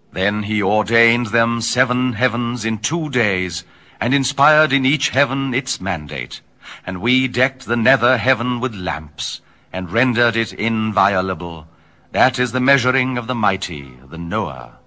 Then he ordained them 7 heavens in 2 days, and inspired in each heaven its mandate. And we decked the nether heaven with lamps, and rendered it inviolable. That is the measuring of the mighty, the Noah.